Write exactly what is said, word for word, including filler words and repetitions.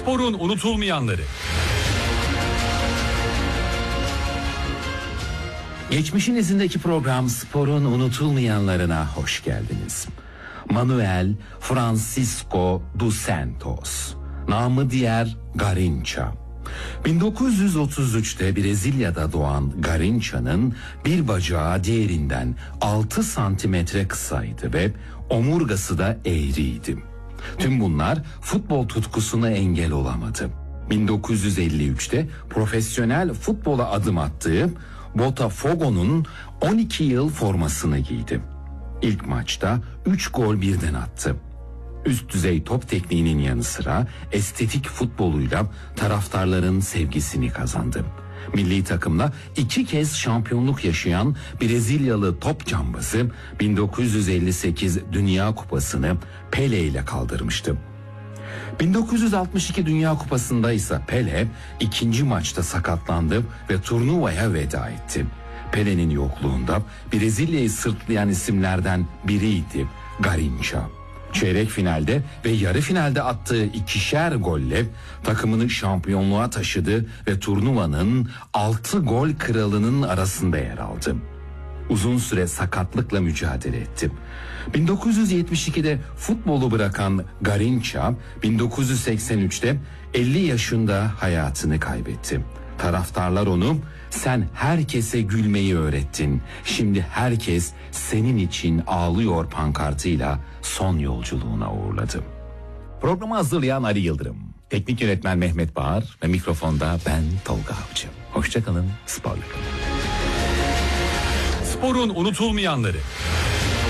Sporun unutulmayanları. Geçmişin izindeki program Sporun unutulmayanlarına hoş geldiniz. Manuel Francisco dos Santos, namı diğer Garincha. bin dokuz yüz otuz üçte Brezilya'da doğan Garincha'nın bir bacağı diğerinden altı santimetre kısaydı ve omurgası da eğriydi. Tüm bunlar futbol tutkusuna engel olamadı. bin dokuz yüz elli üçte profesyonel futbola adım attığı Botafogo'nun on iki yıl formasını giydi. İlk maçta üç gol birden attı. Üst düzey top tekniğinin yanı sıra estetik futboluyla taraftarların sevgisini kazandı. Milli takımla iki kez şampiyonluk yaşayan Brezilyalı top cambazı bin dokuz yüz elli sekiz Dünya Kupası'nı Pele ile kaldırmıştı. bin dokuz yüz altmış iki Dünya Kupası'nda ise Pele ikinci maçta sakatlandı ve turnuvaya veda etti. Pele'nin yokluğunda Brezilya'yı sırtlayan isimlerden biriydi Garincha. Çeyrek finalde ve yarı finalde attığı ikişer golle takımını şampiyonluğa taşıdı ve turnuvanın altı gol kralının arasında yer aldı. Uzun süre sakatlıkla mücadele etti. bin dokuz yüz yetmiş ikide futbolu bırakan Garincha bin dokuz yüz seksen üçte elli yaşında hayatını kaybetti. Taraftarlar onu "Sen herkese gülmeyi öğrettin. Şimdi herkes senin için ağlıyor" pankartıyla son yolculuğuna uğurladı. Programı hazırlayan Ali Yıldırım, teknik yönetmen Mehmet Bağır ve mikrofonda ben Tolga Avcı. Hoşça kalın, sporla kalın. Sporun unutulmayanları.